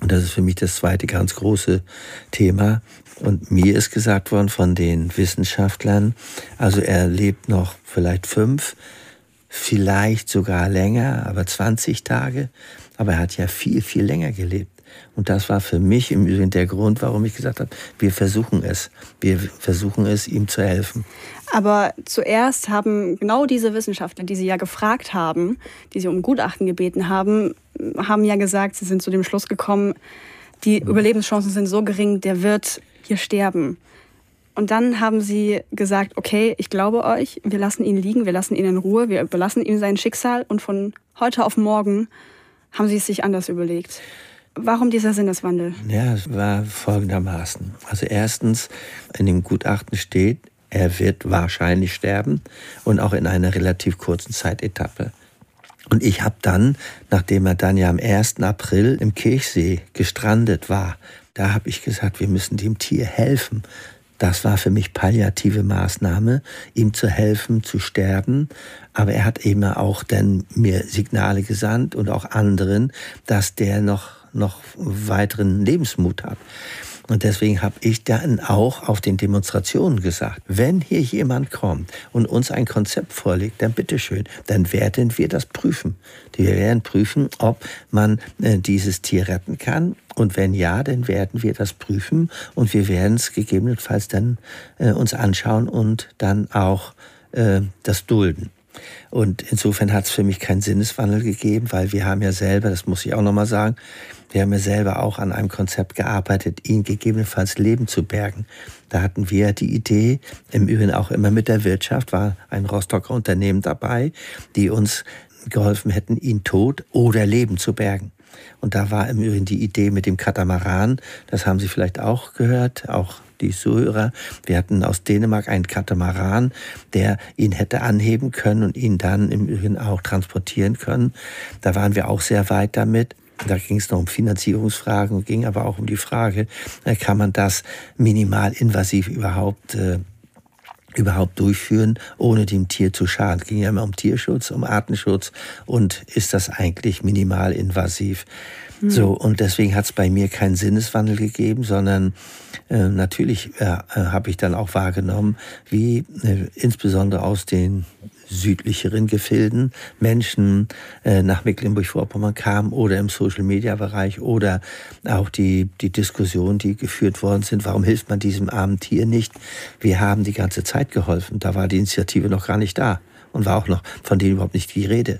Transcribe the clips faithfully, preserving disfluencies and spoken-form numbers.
Und das ist für mich das zweite ganz große Thema. Und mir ist gesagt worden von den Wissenschaftlern, also er lebt noch vielleicht fünf, vielleicht sogar länger, aber zwanzig Tage. Aber er hat ja viel, viel länger gelebt. Und das war für mich im Übrigen der Grund, warum ich gesagt habe, wir versuchen es. Wir versuchen es, ihm zu helfen. Aber zuerst haben genau diese Wissenschaftler, die Sie ja gefragt haben, die Sie um Gutachten gebeten haben, haben ja gesagt, sie sind zu dem Schluss gekommen, die Überlebenschancen sind so gering, der wird hier sterben. Und dann haben Sie gesagt, okay, ich glaube euch, wir lassen ihn liegen, wir lassen ihn in Ruhe, wir überlassen ihm sein Schicksal. Und von heute auf morgen haben Sie es sich anders überlegt. Warum dieser Sinneswandel? Ja, es war folgendermaßen. Also erstens, in dem Gutachten steht, er wird wahrscheinlich sterben und auch in einer relativ kurzen Zeitetappe. Und ich habe dann, nachdem er dann ja am ersten April im Kirchsee gestrandet war, da habe ich gesagt, wir müssen dem Tier helfen. Das war für mich palliative Maßnahme, ihm zu helfen, zu sterben. Aber er hat eben auch dann mir Signale gesandt und auch anderen, dass der noch, noch weiteren Lebensmut hat. Und deswegen habe ich dann auch auf den Demonstrationen gesagt, wenn hier jemand kommt und uns ein Konzept vorlegt, dann bitteschön, dann werden wir das prüfen. Wir werden prüfen, ob man äh, dieses Tier retten kann. Und wenn ja, dann werden wir das prüfen und wir werden es gegebenenfalls dann äh, uns anschauen und dann auch äh, das dulden. Und insofern hat es für mich keinen Sinneswandel gegeben, weil wir haben ja selber, das muss ich auch nochmal sagen, wir haben ja selber auch an einem Konzept gearbeitet, ihn gegebenenfalls Leben zu bergen. Da hatten wir die Idee, im Übrigen auch immer mit der Wirtschaft, war ein Rostocker Unternehmen dabei, die uns geholfen hätten, ihn tot oder Leben zu bergen. Und da war im Übrigen die Idee mit dem Katamaran, das haben Sie vielleicht auch gehört, auch die Zuhörer. Wir hatten aus Dänemark einen Katamaran, der ihn hätte anheben können und ihn dann im Übrigen auch transportieren können. Da waren wir auch sehr weit damit. Da ging es noch um Finanzierungsfragen, ging aber auch um die Frage, kann man das minimalinvasiv überhaupt äh, überhaupt durchführen, ohne dem Tier zu schaden. Es ging ja immer um Tierschutz, um Artenschutz und ist das eigentlich minimalinvasiv. Mhm. So, und deswegen hat es bei mir keinen Sinneswandel gegeben, sondern äh, natürlich äh, habe ich dann auch wahrgenommen, wie äh, insbesondere aus den südlicheren Gefilden Menschen äh, nach Mecklenburg-Vorpommern kamen oder im Social-Media-Bereich oder auch die, die Diskussionen, die geführt worden sind, warum hilft man diesem armen Tier nicht? Wir haben die ganze Zeit geholfen. Da war die Initiative noch gar nicht da und war auch noch von denen überhaupt nicht die Rede.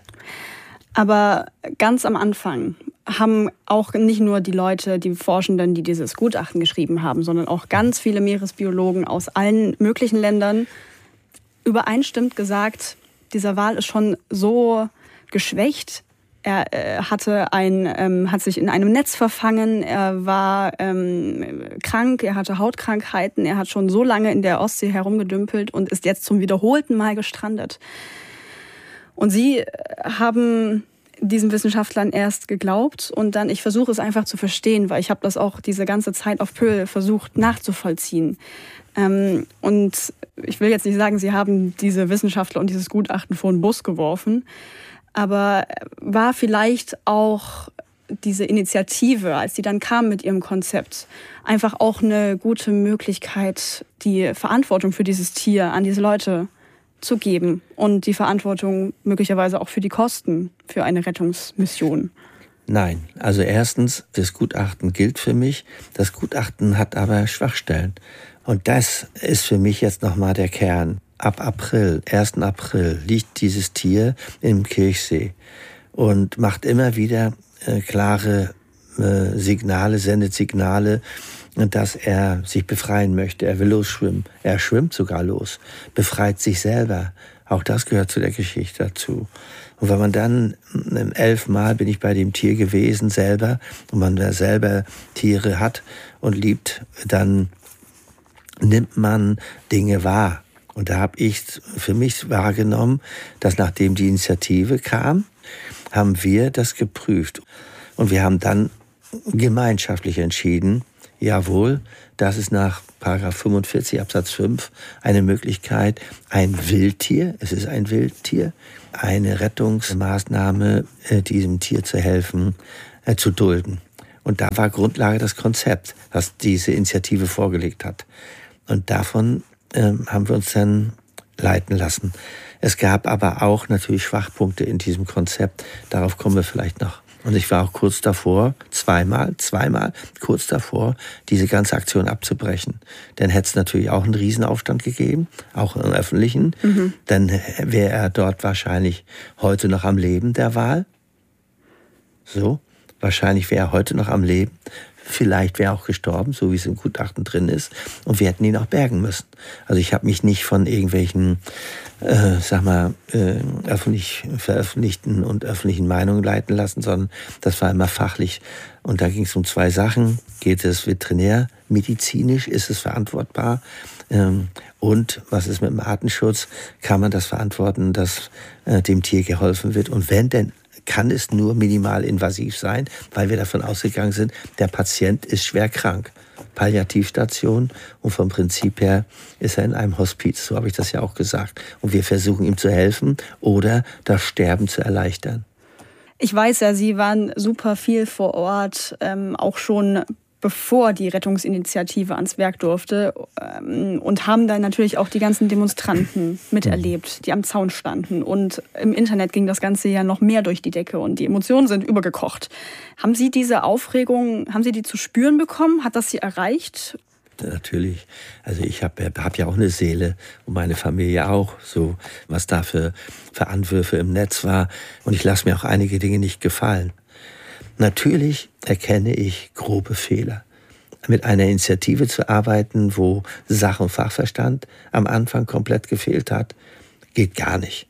Aber ganz am Anfang haben auch nicht nur die Leute, die Forschenden, die dieses Gutachten geschrieben haben, sondern auch ganz viele Meeresbiologen aus allen möglichen Ländern übereinstimmend gesagt, dieser Wal ist schon so geschwächt. Er äh, hatte ein, ähm, hat sich in einem Netz verfangen, er war ähm, krank, er hatte Hautkrankheiten, er hat schon so lange in der Ostsee herumgedümpelt und ist jetzt zum wiederholten Mal gestrandet. Und sie haben diesen Wissenschaftlern erst geglaubt und dann, ich versuche es einfach zu verstehen, weil ich habe das auch diese ganze Zeit auf Pöhl versucht nachzuvollziehen. Ähm, und ich will jetzt nicht sagen, sie haben diese Wissenschaftler und dieses Gutachten vor den Bus geworfen, aber war vielleicht auch diese Initiative, als die dann kam mit ihrem Konzept, einfach auch eine gute Möglichkeit, die Verantwortung für dieses Tier an diese Leute zu geben und die Verantwortung möglicherweise auch für die Kosten für eine Rettungsmission? Nein, also erstens, das Gutachten gilt für mich, das Gutachten hat aber Schwachstellen. Und das ist für mich jetzt nochmal der Kern. Ab April, ersten April, liegt dieses Tier im Kirchsee und macht immer wieder äh, klare äh, Signale, sendet Signale, dass er sich befreien möchte. Er will losschwimmen. Er schwimmt sogar los, befreit sich selber. Auch das gehört zu der Geschichte dazu. Und wenn man dann, elfmal bin ich bei dem Tier gewesen selber, und man da selber Tiere hat und liebt, dann nimmt man Dinge wahr. Und da habe ich für mich wahrgenommen, dass nachdem die Initiative kam, haben wir das geprüft. Und wir haben dann gemeinschaftlich entschieden, jawohl, das ist nach Paragraph fünfundvierzig Absatz fünf eine Möglichkeit, ein Wildtier, es ist ein Wildtier, eine Rettungsmaßnahme, äh, diesem Tier zu helfen, äh, zu dulden. Und da war Grundlage das Konzept, was diese Initiative vorgelegt hat. Und davon ähm, haben wir uns dann leiten lassen. Es gab aber auch natürlich Schwachpunkte in diesem Konzept. Darauf kommen wir vielleicht noch. Und ich war auch kurz davor, zweimal, zweimal kurz davor, diese ganze Aktion abzubrechen. Dann hätte es natürlich auch einen Riesenaufstand gegeben, auch im Öffentlichen. Mhm. Dann wäre er dort wahrscheinlich heute noch am Leben, der Wal. So, wahrscheinlich wäre er heute noch am Leben. Vielleicht wäre er auch gestorben, so wie es im Gutachten drin ist. Und wir hätten ihn auch bergen müssen. Also ich habe mich nicht von irgendwelchen, äh, sag mal, äh, öffentlich veröffentlichten und öffentlichen Meinungen leiten lassen, sondern das war immer fachlich. Und da ging es um zwei Sachen. Geht es veterinär, medizinisch, ist es verantwortbar? Ähm, und was ist mit dem Artenschutz? Kann man das verantworten, dass äh, dem Tier geholfen wird? Und wenn denn, kann es nur minimal invasiv sein, weil wir davon ausgegangen sind, der Patient ist schwer krank. Palliativstation und vom Prinzip her ist er in einem Hospiz, so habe ich das ja auch gesagt. Und wir versuchen ihm zu helfen oder das Sterben zu erleichtern. Ich weiß ja, Sie waren super viel vor Ort, ähm, auch schon bevor die Rettungsinitiative ans Werk durfte ähm, und haben dann natürlich auch die ganzen Demonstranten miterlebt, die am Zaun standen. Und im Internet ging das Ganze ja noch mehr durch die Decke und die Emotionen sind übergekocht. Haben Sie diese Aufregung, haben Sie die zu spüren bekommen? Hat das Sie erreicht? Natürlich. Also ich habe hab ja auch eine Seele und meine Familie auch, so was da für, für Anwürfe im Netz war. Und ich lasse mir auch einige Dinge nicht gefallen. Natürlich erkenne ich grobe Fehler. Mit einer Initiative zu arbeiten, wo Sach- und Fachverstand am Anfang komplett gefehlt hat, geht gar nicht.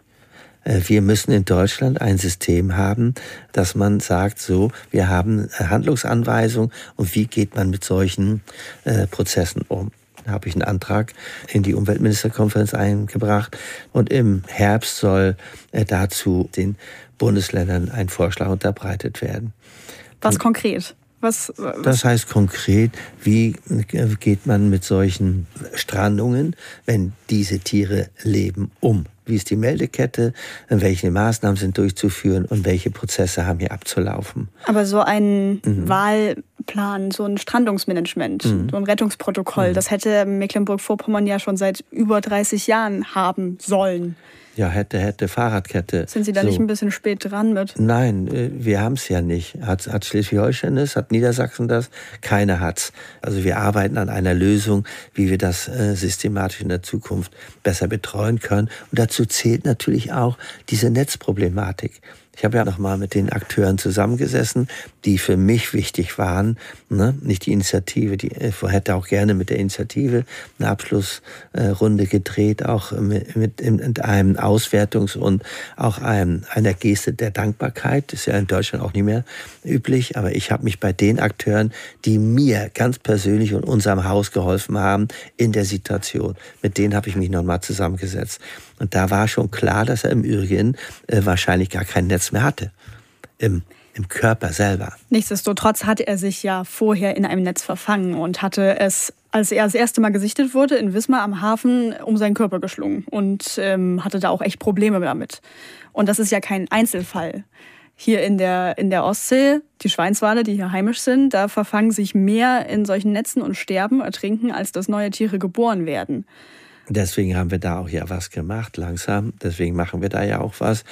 Wir müssen in Deutschland ein System haben, dass man sagt, so, wir haben Handlungsanweisungen und wie geht man mit solchen äh, Prozessen um. Da habe ich einen Antrag in die Umweltministerkonferenz eingebracht und im Herbst soll äh, dazu den Bundesländern ein Vorschlag unterbreitet werden. Was konkret? Was, was? Das heißt konkret, wie geht man mit solchen Strandungen, wenn diese Tiere leben, um? Wie ist die Meldekette? Welche Maßnahmen sind durchzuführen und welche Prozesse haben hier abzulaufen? Aber so ein mhm. Wahlplan, so ein Strandungsmanagement, mhm. so ein Rettungsprotokoll, mhm. das hätte Mecklenburg-Vorpommern ja schon seit über dreißig Jahren haben sollen. Ja, hätte, hätte, Fahrradkette. Sind Sie da so nicht ein bisschen spät dran mit? Nein, wir haben es ja nicht. Hat, hat Schleswig-Holstein das? Hat Niedersachsen das? Keiner hat's. Also wir arbeiten an einer Lösung, wie wir das äh, systematisch in der Zukunft besser betreuen können. Und dazu zählt natürlich auch diese Netzproblematik. Ich habe ja noch mal mit den Akteuren zusammengesessen, die für mich wichtig waren, ne? Nicht die Initiative, die ich hätte auch gerne mit der Initiative eine Abschlussrunde gedreht, auch mit, mit, mit einem Auswertungs- und auch einem, einer Geste der Dankbarkeit. Das ist ja in Deutschland auch nicht mehr üblich, aber ich habe mich bei den Akteuren, die mir ganz persönlich und unserem Haus geholfen haben in der Situation, mit denen habe ich mich noch mal zusammengesetzt. Und da war schon klar, dass er im Übrigen äh, wahrscheinlich gar kein Netz mehr hatte. Im, im Körper selber. Nichtsdestotrotz hatte er sich ja vorher in einem Netz verfangen und hatte es, als er das erste Mal gesichtet wurde, in Wismar am Hafen um seinen Körper geschlungen und ähm, hatte da auch echt Probleme damit. Und das ist ja kein Einzelfall. Hier in der, in der Ostsee, die Schweinswale, die hier heimisch sind, da verfangen sich mehr in solchen Netzen und sterben, ertrinken, als dass neue Tiere geboren werden. Deswegen haben wir da auch ja was gemacht, langsam. Deswegen machen wir da ja auch was.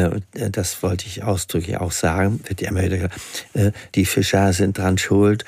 Das wollte ich ausdrücklich auch sagen. Wird ja immer wieder gesagt, die Fischer sind dran schuld.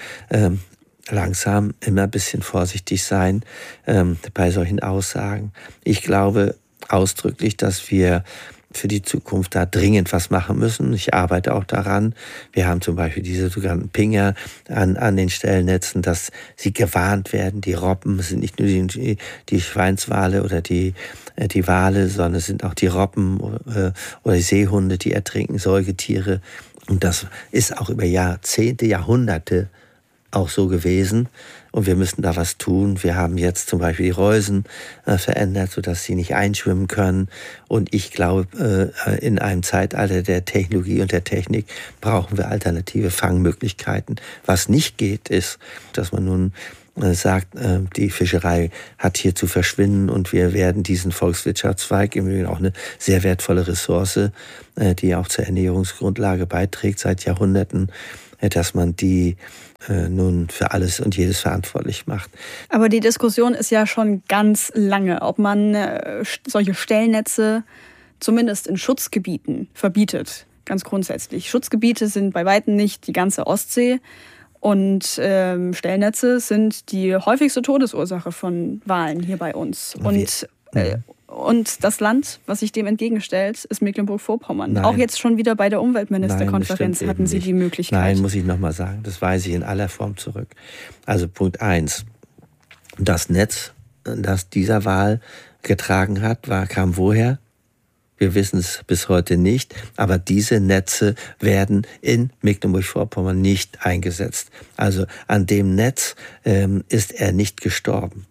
Langsam immer ein bisschen vorsichtig sein bei solchen Aussagen. Ich glaube ausdrücklich, dass wir für die Zukunft da dringend was machen müssen. Ich arbeite auch daran. Wir haben zum Beispiel diese sogenannten Pinger an, an den Stellnetzen, dass sie gewarnt werden. Die Robben sind nicht nur die, die Schweinswale oder die, die Wale, sondern es sind auch die Robben äh, oder die Seehunde, die ertrinken, Säugetiere. Und das ist auch über Jahrzehnte, Jahrhunderte auch so gewesen. Und wir müssen da was tun. Wir haben jetzt zum Beispiel die Reusen äh, verändert, sodass sie nicht einschwimmen können. Und ich glaube, äh, in einem Zeitalter der Technologie und der Technik brauchen wir alternative Fangmöglichkeiten. Was nicht geht, ist, dass man nun äh, sagt, äh, die Fischerei hat hier zu verschwinden und wir werden diesen Volkswirtschaftszweig, im Übrigen auch eine sehr wertvolle Ressource, äh, die auch zur Ernährungsgrundlage beiträgt seit Jahrhunderten, dass man die äh, nun für alles und jedes verantwortlich macht. Aber die Diskussion ist ja schon ganz lange, ob man äh, solche Stellnetze zumindest in Schutzgebieten verbietet, ganz grundsätzlich. Schutzgebiete sind bei weitem nicht die ganze Ostsee und ähm, Stellnetze sind die häufigste Todesursache von Walen hier bei uns. Und, äh, und das Land, was sich dem entgegenstellt, ist Mecklenburg-Vorpommern. Nein. Auch jetzt schon wieder bei der Umweltministerkonferenz hatten Sie die Möglichkeit. Nein, muss ich nochmal sagen, das weise ich in aller Form zurück. Also Punkt eins, das Netz, das dieser Wal getragen hat, war, kam woher? Wir wissen es bis heute nicht, aber diese Netze werden in Mecklenburg-Vorpommern nicht eingesetzt. Also an dem Netz ähm, ist er nicht gestorben.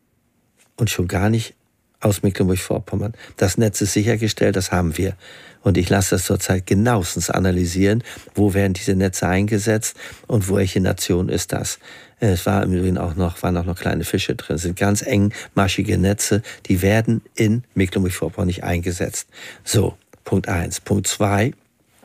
Und schon gar nicht aus Mecklenburg-Vorpommern. Das Netz ist sichergestellt, das haben wir. Und ich lasse das zurzeit genauestens analysieren, wo werden diese Netze eingesetzt und welche Nation ist das. Es war im Übrigen auch noch, waren auch noch kleine Fische drin. Es sind ganz engmaschige Netze, die werden in Mecklenburg-Vorpommern nicht eingesetzt. So, Punkt eins. Punkt zwei.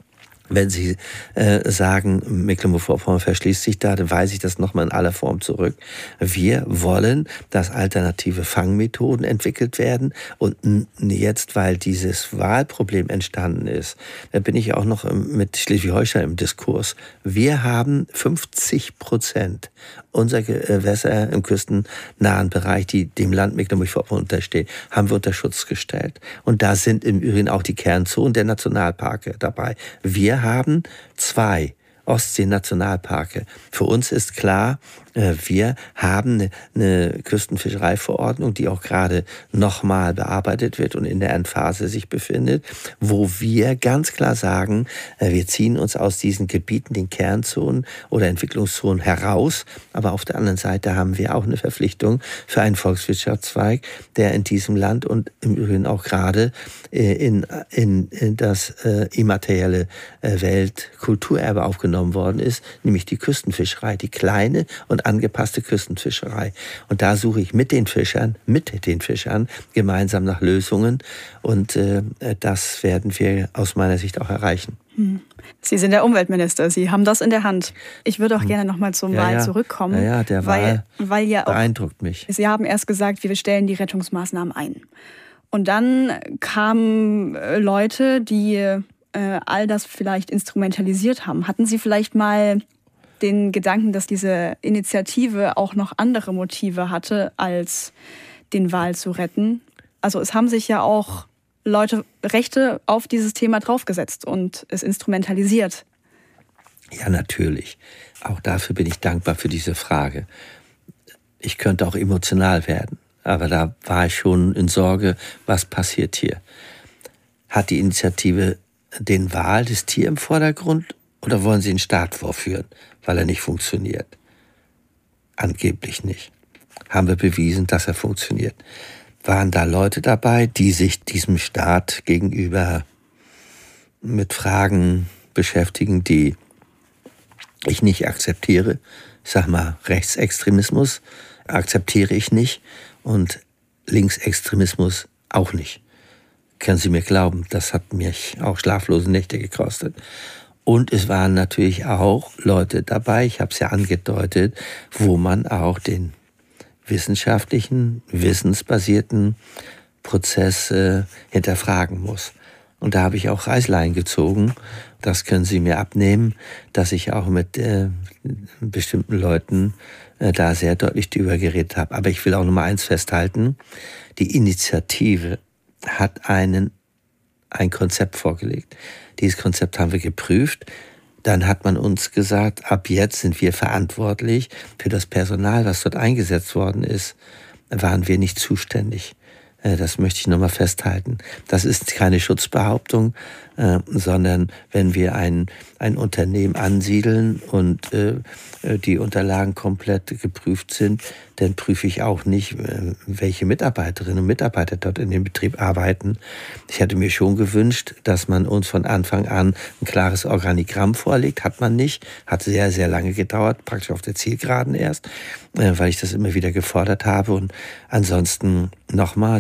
Wenn Sie äh, sagen, Mecklenburg-Vorpommern verschließt sich da, dann weise ich das nochmal in aller Form zurück. Wir wollen, dass alternative Fangmethoden entwickelt werden. Und jetzt, weil dieses Wahlproblem entstanden ist, da bin ich auch noch mit Schleswig-Holstein im Diskurs. Wir haben fünfzig Prozent unserer Gewässer im küstennahen Bereich, die dem Land Mecklenburg-Vorpommern unterstehen, haben wir unter Schutz gestellt. Und da sind im Übrigen auch die Kernzonen der Nationalparke dabei. Wir haben zwei Ostsee-Nationalparke. Für uns ist klar, wir haben eine Küstenfischereiverordnung, die auch gerade nochmal bearbeitet wird und in der Endphase sich befindet, wo wir ganz klar sagen, wir ziehen uns aus diesen Gebieten, den Kernzonen oder Entwicklungszonen heraus. Aber auf der anderen Seite haben wir auch eine Verpflichtung für einen Volkswirtschaftszweig, der in diesem Land und im Übrigen auch gerade in, in, in das immaterielle Weltkulturerbe aufgenommen worden ist, nämlich die Küstenfischerei, die kleine und angepasste Küstenfischerei. Und da suche ich mit den Fischern, mit den Fischern gemeinsam nach Lösungen. Und äh, das werden wir aus meiner Sicht auch erreichen. Sie sind der Umweltminister, Sie haben das in der Hand. Ich würde auch gerne nochmal zum ja, Wahl ja. zurückkommen. Ja, ja, der weil, Wahl weil ja auch, beeindruckt mich. Sie haben erst gesagt, wir stellen die Rettungsmaßnahmen ein. Und dann kamen Leute, die äh, all das vielleicht instrumentalisiert haben. Hatten Sie vielleicht mal den Gedanken, dass diese Initiative auch noch andere Motive hatte, als den Wal zu retten? Also es haben sich ja auch Leute Rechte auf dieses Thema draufgesetzt und es instrumentalisiert. Ja, natürlich. Auch dafür bin ich dankbar für diese Frage. Ich könnte auch emotional werden, aber da war ich schon in Sorge, was passiert hier. Hat die Initiative den Wal, das Tier im Vordergrund, oder wollen Sie den Staat vorführen, weil er nicht funktioniert? Angeblich nicht. Haben wir bewiesen, dass er funktioniert. Waren da Leute dabei, die sich diesem Staat gegenüber mit Fragen beschäftigen, die ich nicht akzeptiere? Ich sag mal, Rechtsextremismus akzeptiere ich nicht und Linksextremismus auch nicht. Können Sie mir glauben, das hat mich auch schlaflose Nächte gekostet. Und es waren natürlich auch Leute dabei, ich habe es ja angedeutet, wo man auch den wissenschaftlichen, wissensbasierten Prozess äh, hinterfragen muss. Und da habe ich auch Reißlein gezogen. Das können Sie mir abnehmen, dass ich auch mit äh, bestimmten Leuten äh, da sehr deutlich drüber geredet habe. Aber ich will auch noch mal eins festhalten. Die Initiative hat einen, ein Konzept vorgelegt. Dieses Konzept haben wir geprüft. Dann hat man uns gesagt, ab jetzt sind wir verantwortlich für das Personal, was dort eingesetzt worden ist. Waren wir nicht zuständig. Das möchte ich nochmal festhalten. Das ist keine Schutzbehauptung, äh, sondern wenn wir ein, ein Unternehmen ansiedeln und äh, die Unterlagen komplett geprüft sind, dann prüfe ich auch nicht, äh, welche Mitarbeiterinnen und Mitarbeiter dort in dem Betrieb arbeiten. Ich hätte mir schon gewünscht, dass man uns von Anfang an ein klares Organigramm vorlegt. Hat man nicht. Hat sehr, sehr lange gedauert, praktisch auf der Zielgeraden erst, äh, weil ich das immer wieder gefordert habe. Und ansonsten nochmal,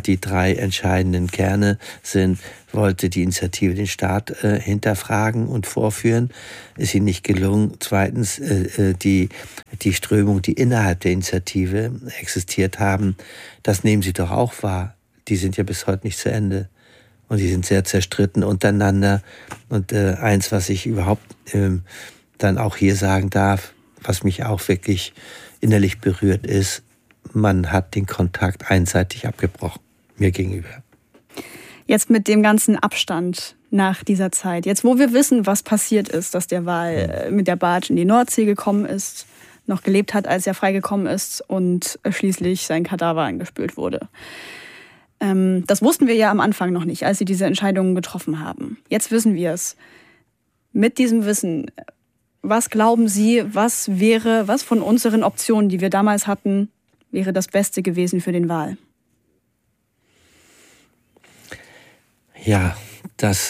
die drei entscheidenden Kerne sind, wollte die Initiative den Staat äh, hinterfragen und vorführen. Ist ihnen nicht gelungen. Zweitens, äh, die, die Strömung, die innerhalb der Initiative existiert haben, das nehmen Sie doch auch wahr. Die sind ja bis heute nicht zu Ende. Und die sind sehr zerstritten untereinander. Und äh, eins, was ich überhaupt äh, dann auch hier sagen darf, was mich auch wirklich innerlich berührt ist, man hat den Kontakt einseitig abgebrochen, mir gegenüber. Jetzt mit dem ganzen Abstand nach dieser Zeit, jetzt wo wir wissen, was passiert ist, dass der Wal mit der Barge in die Nordsee gekommen ist, noch gelebt hat, als er freigekommen ist und schließlich sein Kadaver angespült wurde. Ähm, das wussten wir ja am Anfang noch nicht, als sie diese Entscheidungen getroffen haben. Jetzt wissen wir es. Mit diesem Wissen, was glauben Sie, was wäre, was von unseren Optionen, die wir damals hatten, wäre das Beste gewesen für den Wal? Ja, das,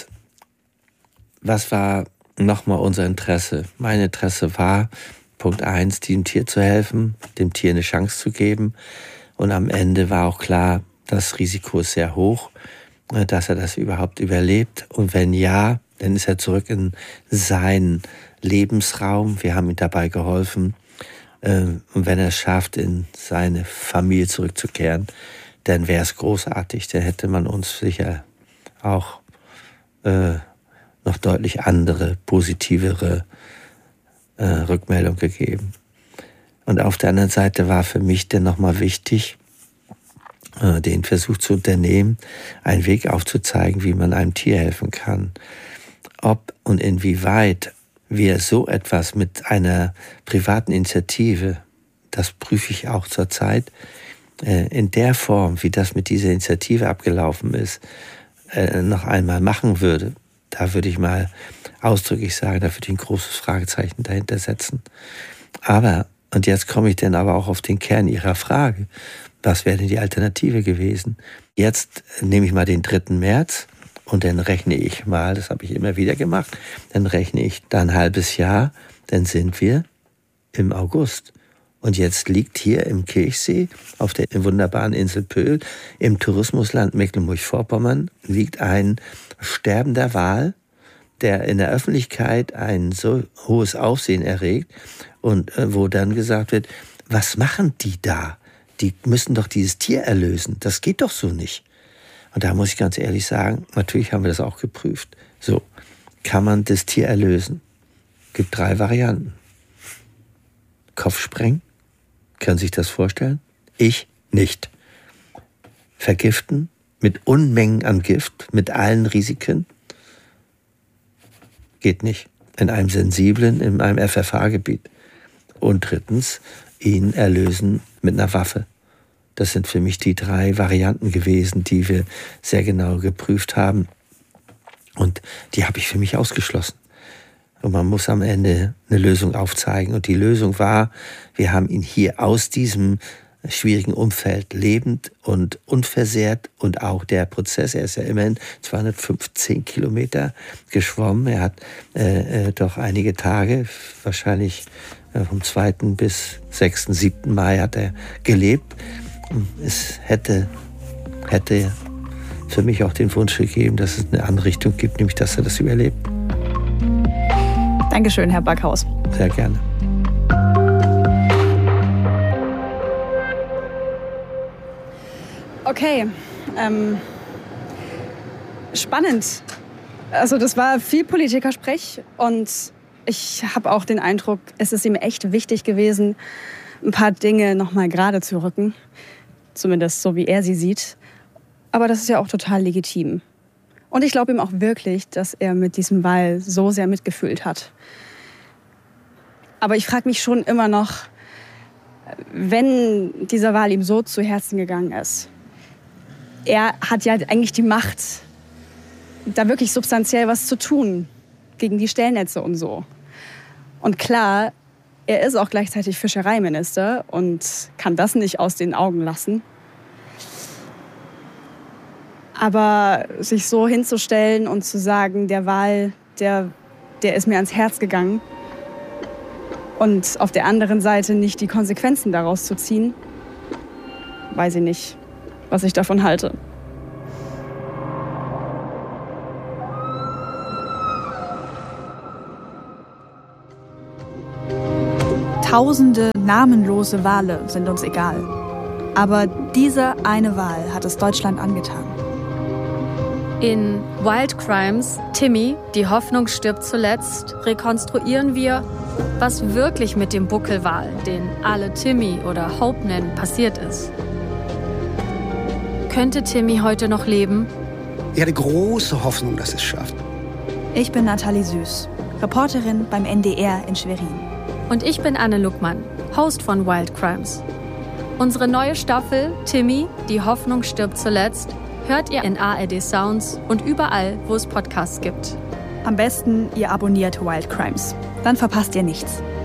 was war nochmal unser Interesse? Mein Interesse war, Punkt eins, diesem Tier zu helfen, dem Tier eine Chance zu geben. Und am Ende war auch klar, das Risiko ist sehr hoch, dass er das überhaupt überlebt. Und wenn ja, dann ist er zurück in seinen Lebensraum. Wir haben ihm dabei geholfen. Und wenn er es schafft, in seine Familie zurückzukehren, dann wäre es großartig. Dann hätte man uns sicher auch äh, noch deutlich andere, positivere äh, Rückmeldung gegeben. Und auf der anderen Seite war für mich dann nochmal wichtig, äh, den Versuch zu unternehmen, einen Weg aufzuzeigen, wie man einem Tier helfen kann. Ob und inwieweit wir so etwas mit einer privaten Initiative, das prüfe ich auch zurzeit, äh, in der Form, wie das mit dieser Initiative abgelaufen ist, äh, noch einmal machen würde, da würde ich mal ausdrücklich sagen, da würde ich ein großes Fragezeichen dahinter setzen. Aber, und jetzt komme ich dann aber auch auf den Kern Ihrer Frage, was wäre denn die Alternative gewesen? Jetzt nehme ich mal den dritten März und dann rechne ich mal, das habe ich immer wieder gemacht, dann rechne ich da ein halbes Jahr, dann sind wir im August. Und jetzt liegt hier im Kirchsee, auf der wunderbaren Insel Pöhl, im Tourismusland Mecklenburg-Vorpommern, liegt ein sterbender Wal, der in der Öffentlichkeit ein so hohes Aufsehen erregt und äh, wo dann gesagt wird, was machen die da? Die müssen doch dieses Tier erlösen. Das geht doch so nicht. Und da muss ich ganz ehrlich sagen, natürlich haben wir das auch geprüft. So, kann man das Tier erlösen? Gibt drei Varianten. Kopfsprengen? Können Sie sich das vorstellen? Ich nicht. Vergiften mit Unmengen an Gift, mit allen Risiken? Geht nicht. In einem sensiblen, in einem F F H-Gebiet. Und drittens, ihn erlösen mit einer Waffe. Das sind für mich die drei Varianten gewesen, die wir sehr genau geprüft haben. Und die habe ich für mich ausgeschlossen. Und man muss am Ende eine Lösung aufzeigen. Und die Lösung war, wir haben ihn hier aus diesem schwierigen Umfeld lebend und unversehrt. Und auch der Prozess, er ist ja immerhin zweihundertfünfzehn Kilometer geschwommen. Er hat äh, doch einige Tage, wahrscheinlich äh, vom zweiten bis sechsten, siebten Mai hat er gelebt. Es hätte, hätte für mich auch den Wunsch gegeben, dass es eine andere Richtung gibt, nämlich dass er das überlebt. Dankeschön, Herr Backhaus. Sehr gerne. Okay, ähm, spannend. Also das war viel Politikersprech und ich habe auch den Eindruck, es ist ihm echt wichtig gewesen, ein paar Dinge nochmal gerade zu rücken. Zumindest so, wie er sie sieht. Aber das ist ja auch total legitim. Und ich glaube ihm auch wirklich, dass er mit diesem Wal so sehr mitgefühlt hat. Aber ich frage mich schon immer noch, wenn dieser Wal ihm so zu Herzen gegangen ist, er hat ja eigentlich die Macht, da wirklich substanziell was zu tun gegen die Stellnetze und so. Und klar, er ist auch gleichzeitig Fischereiminister und kann das nicht aus den Augen lassen. Aber sich so hinzustellen und zu sagen, der Wal, der, der ist mir ans Herz gegangen und auf der anderen Seite nicht die Konsequenzen daraus zu ziehen, weiß ich nicht, was ich davon halte. Tausende namenlose Wale sind uns egal. Aber diese eine Wal hat es Deutschland angetan. In Wild Crimes, Timmy, die Hoffnung stirbt zuletzt, rekonstruieren wir, was wirklich mit dem Buckelwal, den alle Timmy oder Hope nennen, passiert ist. Könnte Timmy heute noch leben? Ich hatte große Hoffnung, dass es schafft. Ich bin Nathalie Süß, Reporterin beim N D R in Schwerin. Und ich bin Anne Luckmann, Host von Wild Crimes. Unsere neue Staffel, Timmy, die Hoffnung stirbt zuletzt, hört ihr in A R D Sounds und überall, wo es Podcasts gibt. Am besten, ihr abonniert Wild Crimes. Dann verpasst ihr nichts.